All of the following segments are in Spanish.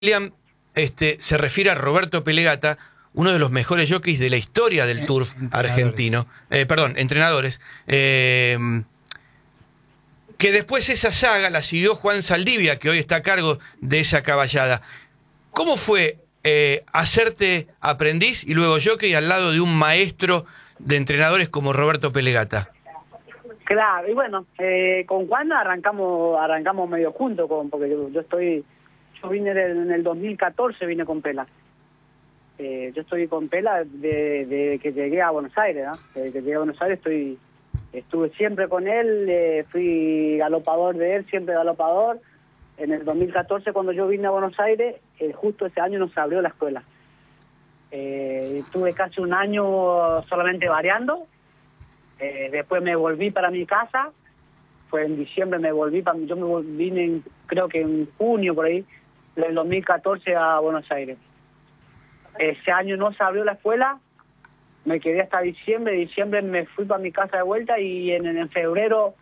William se refiere a Roberto Pelegata, uno de los mejores jockeys de la historia del turf argentino. Entrenadores. Que después esa saga la siguió Juan Saldivia, que hoy está a cargo de esa caballada. ¿Cómo fue hacerte aprendiz y luego jockey al lado de un maestro de entrenadores como Roberto Pelegata? Claro, y bueno, con Juan arrancamos medio juntos, porque yo vine en el 2014, vine con Pela. Yo estoy con Pela de que llegué a Buenos Aires, ¿no? Desde que llegué a Buenos Aires estuve siempre con él, fui galopador de él, siempre galopador. En el 2014, cuando yo vine a Buenos Aires, justo ese año nos abrió la escuela. Estuve casi un año solamente variando. Después me volví para mi casa. Fue en diciembre, vine creo que en junio por ahí, del 2014 a Buenos Aires. Ese año no se abrió la escuela, me quedé hasta diciembre. Diciembre me fui para mi casa de vuelta y en febrero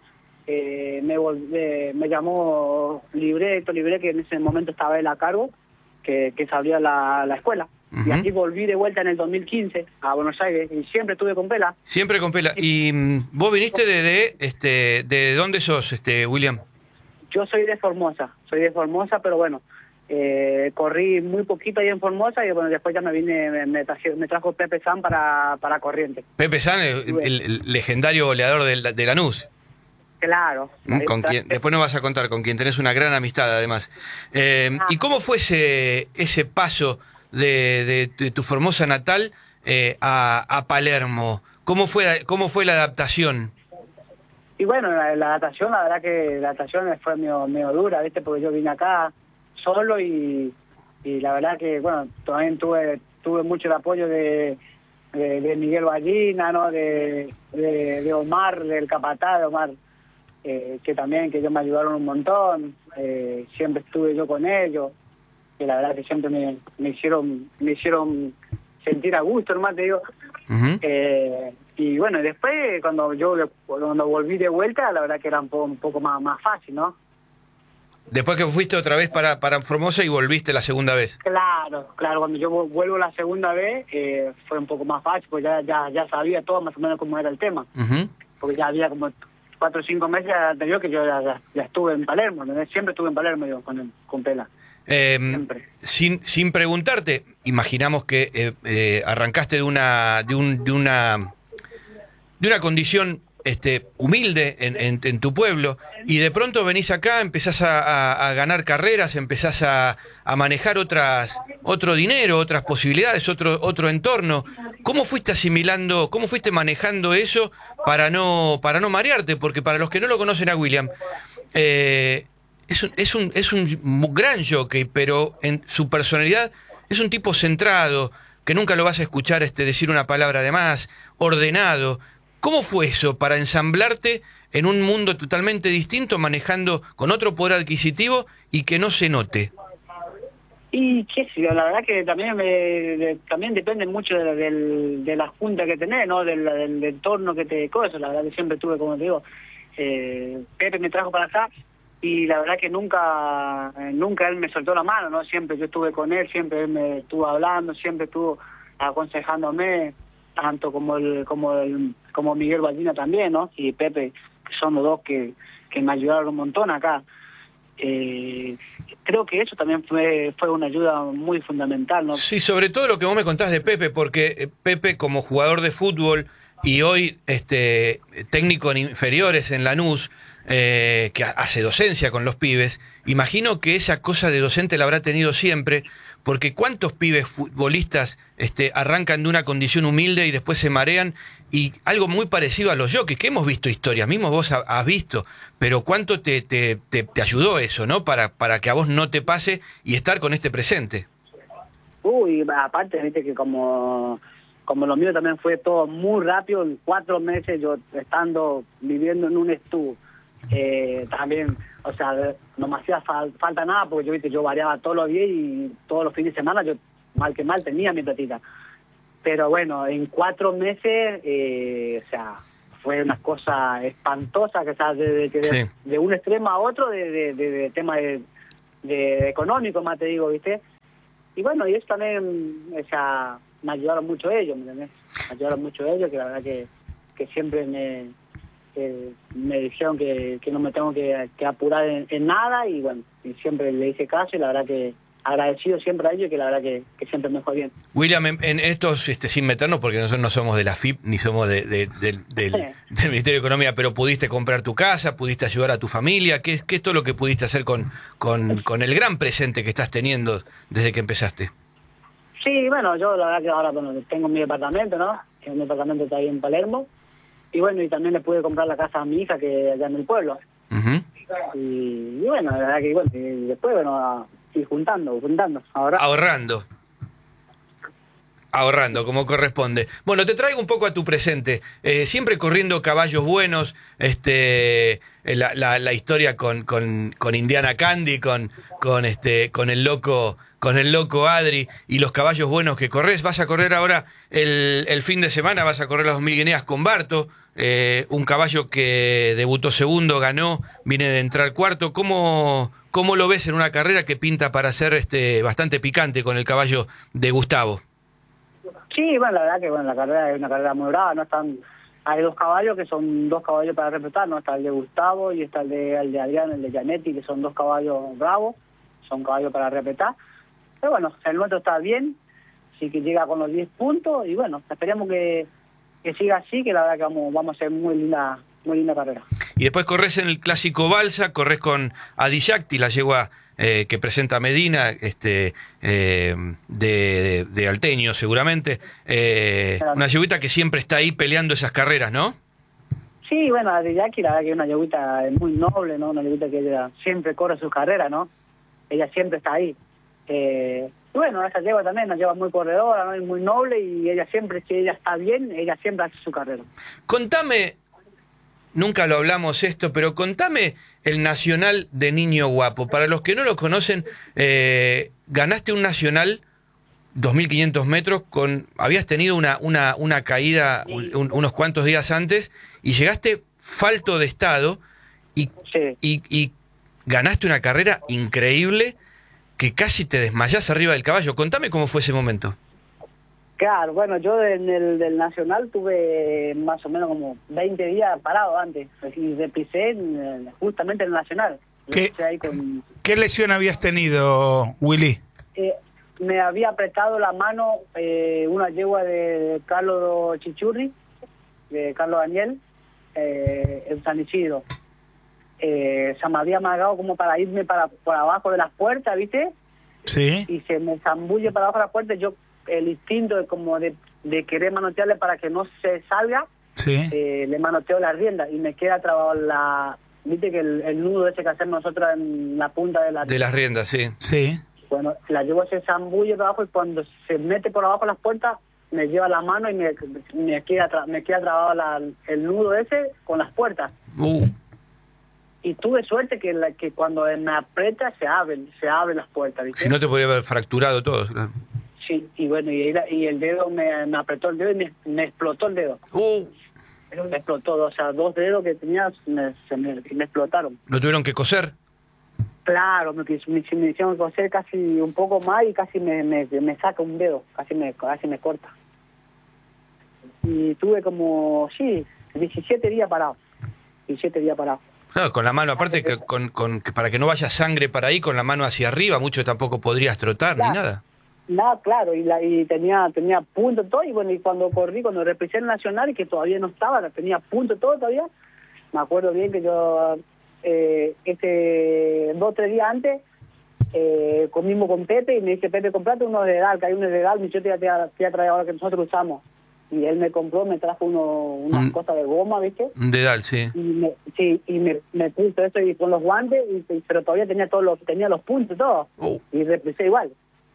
me llamó Héctor Libré, que en ese momento estaba él a cargo, que se abría la escuela. Uh-huh. Y así volví de vuelta en el 2015 a Buenos Aires y siempre estuve con Pela. Siempre con Pela. ¿Y vos viniste de dónde sos, William? Yo soy de Formosa, pero bueno, corrí muy poquito ahí en Formosa y bueno, después ya me trajo Pepe San para Corrientes. Pepe San, el legendario goleador de Lanús. Claro. Después nos vas a contar, con quien tenés una gran amistad además. ¿Y cómo fue ese paso de tu Formosa natal a Palermo? ¿Cómo fue la adaptación? Y bueno, la adaptación, la verdad que la adaptación fue medio dura, ¿viste? Porque yo vine acá solo y la verdad que, bueno, también tuve mucho el apoyo de Miguel Ballina, ¿no? De Omar, del capataz de Omar, que ellos me ayudaron un montón. Siempre estuve yo con ellos, que la verdad que siempre me hicieron sentir a gusto, nomás te digo. Uh-huh. Y bueno, después cuando volví de vuelta, la verdad que era un poco más fácil, ¿no? Después que fuiste otra vez para Formosa y volviste la segunda vez. Claro, cuando yo vuelvo la segunda vez fue un poco más fácil, porque ya sabía todo más o menos cómo era el tema. Uh-huh. Porque ya había como 4 o 5 meses anterior que yo ya estuve en Palermo, ¿no? Siempre estuve en Palermo yo con Pela. Sin preguntarte, imaginamos que arrancaste de una condición humilde en tu pueblo y de pronto venís acá, empezás a ganar carreras, empezás a manejar otro dinero, otras posibilidades, otro entorno. ¿Cómo fuiste asimilando, cómo fuiste manejando eso para no marearte? Porque para los que no lo conocen a William, es un gran jockey, pero en su personalidad es un tipo centrado, que nunca lo vas a escuchar decir una palabra de más, ordenado. ¿Cómo fue eso para ensamblarte en un mundo totalmente distinto, manejando con otro poder adquisitivo y que no se note? Y qué sé yo, la verdad que también depende mucho de la junta que tenés, ¿no? Del entorno que te coges. La verdad que siempre tuve, como te digo, Pepe me trajo para acá y la verdad que nunca él me soltó la mano, ¿no? Siempre yo estuve con él, siempre él me estuvo hablando, siempre estuvo aconsejándome, tanto como Miguel Ballina también, ¿no? Y Pepe, que son los dos que me ayudaron un montón acá. Creo que eso también fue una ayuda muy fundamental, ¿no? Sí, sobre todo lo que vos me contás de Pepe, porque Pepe como jugador de fútbol y hoy técnico en inferiores en Lanús, que hace docencia con los pibes, imagino que esa cosa de docente la habrá tenido siempre, porque ¿cuántos pibes futbolistas arrancan de una condición humilde y después se marean? Y algo muy parecido a los jockeys, que hemos visto historias, mismo vos has visto, pero ¿cuánto te ayudó eso, no? Para que a vos no te pase y estar con este presente. Uy, aparte, viste que como lo mío también fue todo muy rápido, en 4 meses yo viviendo en un estudio. También, o sea, no me hacía falta nada porque yo variaba todos los días y todos los fines de semana yo mal que mal tenía mi platita. Pero bueno, en 4 meses, o sea, fue una cosa espantosa, que o sea, de un extremo a otro, de tema de económico, más te digo, ¿viste? bueno, y eso también, o sea, me ayudaron mucho ellos, ¿me entendés? Me ayudaron mucho ellos, que la verdad que siempre me dijeron que no me tengo que apurar en nada, y bueno, y siempre le hice caso, y la verdad que agradecido siempre a ellos, que la verdad que siempre me fue bien. William, en estos, sin meternos, porque nosotros no somos de la FIP ni somos del Ministerio de Economía, pero pudiste comprar tu casa, pudiste ayudar a tu familia. ¿Qué es todo lo que pudiste hacer con el gran presente que estás teniendo desde que empezaste? Sí, bueno, yo la verdad que ahora tengo mi departamento, ¿no? Mi departamento está ahí en Palermo. Y bueno, y también le pude comprar la casa a mi hija, que allá en el pueblo. Uh-huh. Y bueno, la verdad que bueno, y después, bueno, y juntando, Ahorrando, como corresponde. Bueno, te traigo un poco a tu presente. Siempre corriendo caballos buenos, la historia con Indiana Candy, con el loco Adri y los caballos buenos que corres. Vas a correr ahora el fin de semana, vas a correr las 2000 guineas con Barto, un caballo que debutó segundo, ganó, viene de entrar cuarto. ¿Cómo lo ves en una carrera que pinta para ser bastante picante con el caballo de Gustavo? Sí, bueno, la verdad que la carrera es una carrera muy brava, ¿no? Hay dos caballos que son dos caballos para respetar, ¿no? Está el de Gustavo y está el de Adrián, el de Gianetti, que son dos caballos bravos, son caballos para respetar. Pero bueno, el nuestro está bien, así que llega con los 10 puntos, y bueno, esperemos que siga así, que la verdad que vamos a hacer muy linda carrera. Y después corres en el Clásico Balsa, corres con Adiyacti, la yegua que presenta Medina, de Alteño seguramente, una yeguita que siempre está ahí peleando esas carreras, ¿no? Sí, bueno, Adiyacti la verdad que es una yeguita muy noble, ¿no? Una yeguita que ella siempre corre sus carreras, ¿no? Ella siempre está ahí. Bueno, esa yegua también, una yegua muy corredora, ¿no? Y muy noble, y ella siempre, si ella está bien, ella siempre hace su carrera. Contame, nunca lo hablamos esto, pero contame el Nacional de Niño Guapo. Para los que no lo conocen, ganaste un Nacional 2.500 metros, habías tenido una caída unos cuantos días antes, y llegaste falto de estado, y ganaste una carrera increíble, que casi te desmayás arriba del caballo. Contame cómo fue ese momento. Claro, bueno, yo del Nacional tuve más o menos como 20 días parado antes, y reprisé justamente en el Nacional. ¿Qué lesión habías tenido, Willy? Me había apretado la mano una yegua de Carlos Chichurri, de Carlos Daniel, en San Isidro. Se me había amagado como para irme por abajo de las puertas, ¿viste? Sí. Y se me zambulle para abajo de las puertas. Yo, el instinto de querer manotearle para que no se salga, sí. Le manoteo la rienda y me queda trabado ¿viste que el nudo ese que hacemos nosotros en la punta de las riendas, sí. Sí. Bueno, la llevo ese zambulle para abajo, y cuando se mete por abajo de las puertas, me lleva la mano y me queda trabado el nudo ese con las puertas. Y tuve suerte que cuando me aprieta se abren las puertas, ¿viste? Si no te podría haber fracturado todo. Sí, y bueno, y el dedo me apretó el dedo y me explotó el dedo. Me explotó, o sea, 2 dedos que tenía me explotaron. ¿Lo tuvieron que coser? Claro, me hicieron coser casi un poco más, y casi me saca un dedo, casi me corta. Y tuve como, 17 días parado. 17 días parado. Claro, con la mano, aparte que para que no vaya sangre para ahí, con la mano hacia arriba, mucho tampoco podrías trotar, claro, ni nada. Nada, claro, y tenía punto todo, y bueno, y cuando reprisé el Nacional, y que todavía no estaba, tenía punto todo todavía. Me acuerdo bien que yo, 2 o 3 días antes, comimos con Pepe, y me dice: Pepe, comprate unos de Dedal, que hay unos de Dedal, yo te voy a traer ahora que nosotros usamos. Y él me trajo unas cosas de goma, ¿viste? Un Dedal, sí. Y me puse eso y con los guantes, pero todavía tenía los puntos, todo. Y reprisé igual.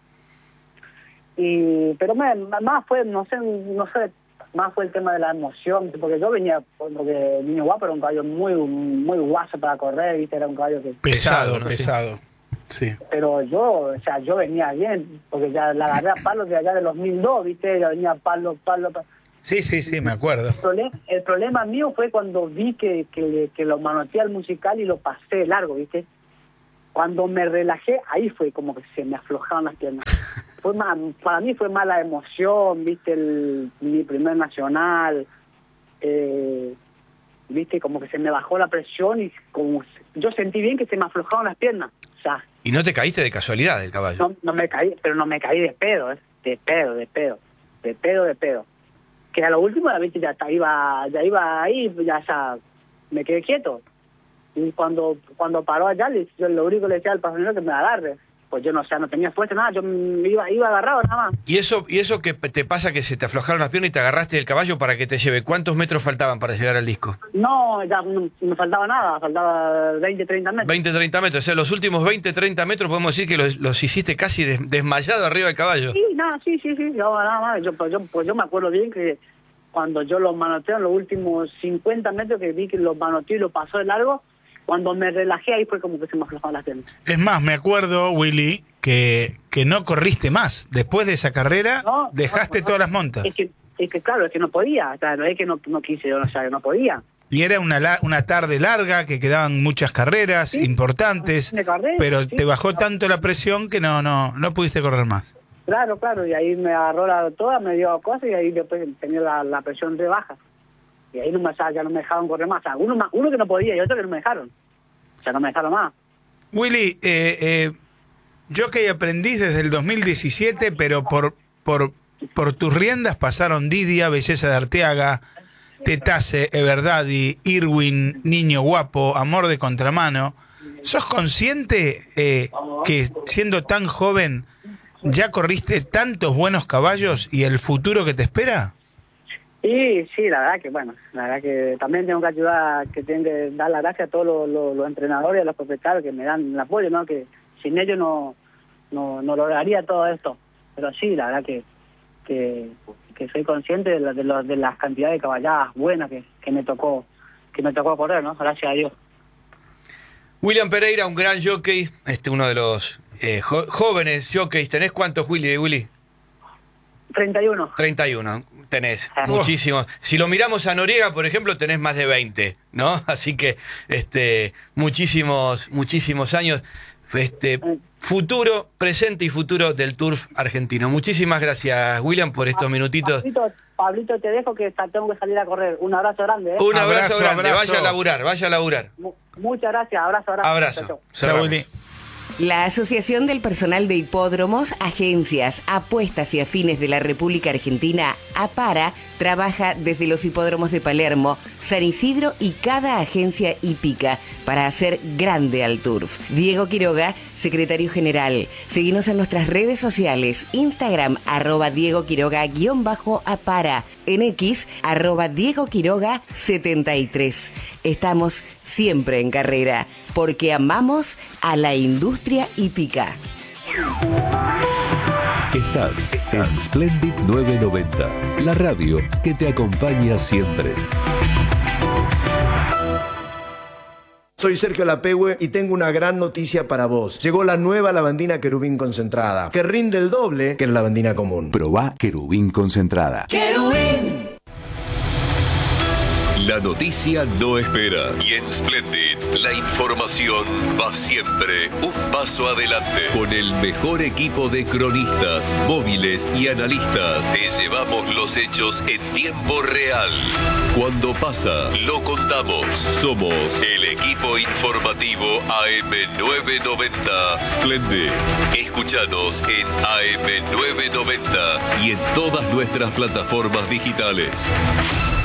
Pero más fue, no sé, más fue el tema de la emoción, porque yo venía, porque Niño Guapo era un caballo muy muy guaso para correr, ¿viste? Era un caballo que... Pesado, ¿no? Pesado. Sí. Pero yo venía bien, porque ya la agarré a palos de allá de los 2002, ¿viste? Yo venía palo. Sí, me acuerdo. El problema mío fue cuando vi que lo manoteé al musical y lo pasé largo, ¿viste? Cuando me relajé, ahí fue como que se me aflojaron las piernas. para mí fue más la emoción, viste, mi primer nacional, viste, como que se me bajó la presión y como yo sentí bien que se me aflojaron las piernas, o sea. ¿Y no te caíste de casualidad del caballo? No me caí, pero no me caí de pedo, de pedo. Que a lo último, viste, ya iba ahí, ya me quedé quieto. Y cuando paró allá, yo lo único que le decía al pasajero que me agarre. Pues yo no tenía fuerza, nada, yo me iba agarrado nada más. ¿Y eso que te pasa, que se te aflojaron las piernas y te agarraste del caballo para que te lleve? ¿Cuántos metros faltaban para llegar al disco? No, ya no me faltaba nada, faltaba 20, 30 metros. 20, 30 metros, o sea, los últimos 20, 30 metros podemos decir que los hiciste casi desmayado arriba del caballo. Sí, nada, sí, yo, nada más. Yo me acuerdo bien que cuando yo los manoteé en los últimos 50 metros, que vi que los manoteó y lo pasó de largo, cuando me relajé ahí fue como que se me aflojaron las piernas. Es más, me acuerdo, Willy, que no corriste más. Después de esa carrera, dejaste todas las montas. Es que claro, es que no podía. O sea, no es que no quise, o sea, no podía. Y era una tarde larga, que quedaban muchas carreras importantes, pero te bajó tanto la presión que no pudiste correr más. Claro, y ahí me agarró toda, me dio cosas y ahí después tenía la presión de baja. Y ahí ya no me dejaron correr más. O sea, uno que no podía y otro que no me dejaron. O sea, no me dejaron más. Willy, Jockey aprendiz desde el 2017, pero por tus riendas pasaron Didia, Belleza de Arteaga, Tetace, Everdadi, Irwin, Niño Guapo, Amor de Contramano. ¿Sos consciente que siendo tan joven ya corriste tantos buenos caballos y el futuro que te espera? Sí, la verdad que también tengo que ayudar, que tengo que dar las gracias a todos los entrenadores y a los propietarios que me dan el apoyo, ¿no? Que sin ellos no lograría todo esto. Pero sí, la verdad que soy consciente de las cantidades de caballadas buenas que me tocó correr, ¿no? Gracias a Dios. William Pereira, un gran jockey, uno de los jóvenes jockeys. ¿Tenés cuántos, Willy? 31. 31, tenés muchísimos. Si lo miramos a Noriega, por ejemplo, tenés más de 20, ¿no? Así que muchísimos años. Futuro, presente y futuro del turf argentino. Muchísimas gracias, William, por estos minutitos. Pablito, te dejo que tengo que salir a correr. Un abrazo grande. Un abrazo grande. Vaya a laburar. Muchas gracias. Abrazo. Chao, Willy. La Asociación del Personal de Hipódromos, Agencias, Apuestas y Afines de la República Argentina, APARA, trabaja desde los hipódromos de Palermo, San Isidro y cada agencia hípica para hacer grande al turf. Diego Quiroga, secretario general. Seguinos en nuestras redes sociales, Instagram, @Diego Quiroga_APARA, en X, @Diego Quiroga 73. Estamos siempre en carrera, porque amamos a la industria hípica. Estás en Splendid 990, la radio que te acompaña siempre. Soy Sergio Lapehue y tengo una gran noticia para vos. Llegó la nueva lavandina Querubín concentrada, que rinde el doble que la lavandina común. Probá Querubín concentrada. ¡Querubín! La noticia no espera y en Splendid la información va siempre un paso adelante. Con el mejor equipo de cronistas, móviles y analistas te llevamos los hechos en tiempo real. Cuando pasa, lo contamos. Somos el equipo informativo AM990 Splendid. Escúchanos en AM990 y en todas nuestras plataformas digitales.